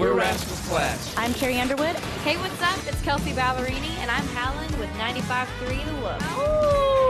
We're Rascal Flatts. I'm Carrie Underwood. Hey, what's up? It's Kelsey Ballerini, and I'm Howlin' with 95.3 The Look. Ooh.